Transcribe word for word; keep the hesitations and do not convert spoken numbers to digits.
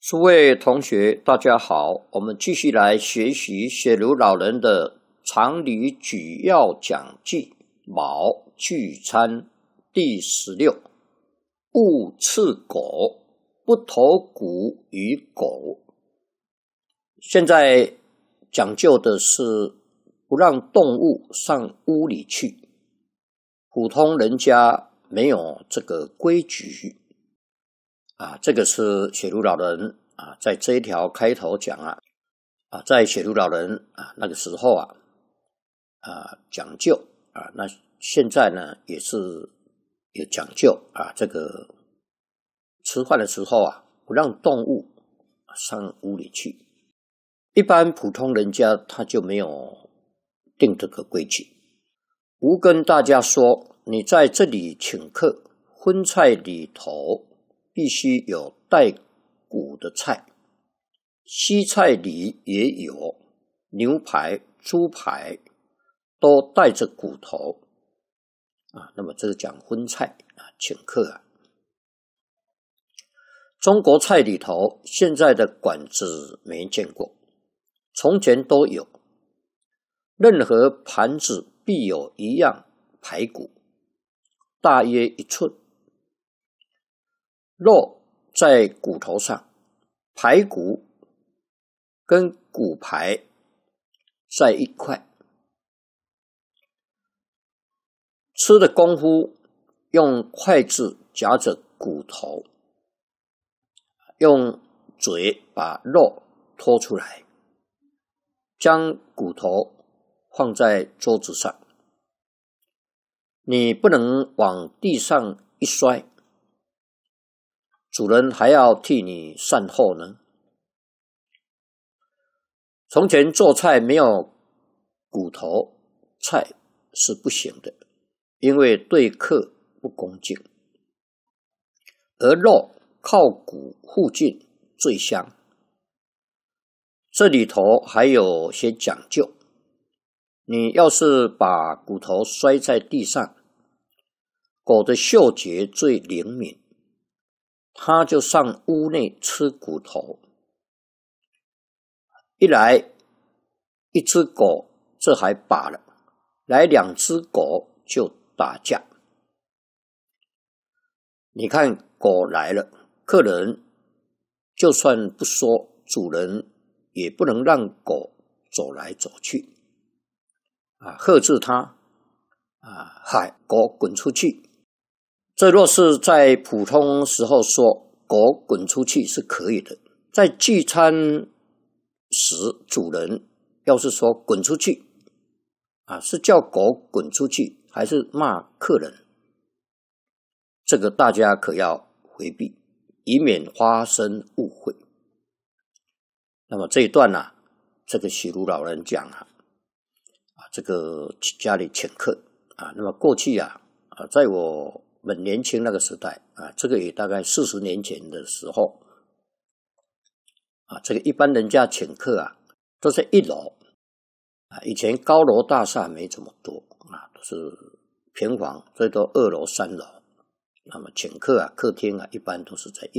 诸位同学，大家好，我们继续来学习雪庐老人的常理举要讲记卯聚餐第十六，勿刺狗，不投骨于狗。现在讲究的是不让动物上屋里去，普通人家没有这个规矩啊，这个是雪庐老人啊，在这一条开头讲啊，啊，在雪庐老人啊那个时候啊，啊讲究啊，那现在呢也是有讲究啊，这个吃饭的时候啊，不让动物上屋里去。一般普通人家他就没有定这个规矩。吾跟大家说，你在这里请客，荤菜里头必须有带骨的菜，西菜里也有，牛排、猪排都带着骨头啊。那么这是讲荤菜啊，请客啊。中国菜里头，现在的馆子没见过，从前都有。任何盘子必有一样排骨，大约一寸。肉在骨头上，排骨跟骨排在一块。吃的功夫，用筷子夹着骨头，用嘴把肉拖出来，将骨头放在桌子上。你不能往地上一摔，主人还要替你善后呢。从前做菜没有骨头，菜是不行的，因为对客不恭敬。而肉靠骨附近最香。这里头还有些讲究，你要是把骨头摔在地上，狗的嗅觉最灵敏，他就上屋内吃骨头。一来一只狗，这还罢了，来两只狗就打架。你看狗来了，客人就算不说，主人也不能让狗走来走去啊，喝止他啊，喊狗滚出去。这若是在普通时候说狗滚出去是可以的，在聚餐时主人要是说滚出去啊，是叫狗滚出去还是骂客人，这个大家可要回避，以免发生误会。那么这一段啊，这个雪庐老人讲啊，啊这个家里请客啊，那么过去啊，啊在我们年轻那个时代啊，这个也大概四十年前的时候啊，这个一般人家请客啊，都在一楼啊，以前高楼大厦没这么多啊，都是平房，最多二楼、三楼。那么请客啊，客厅啊，一般都是在一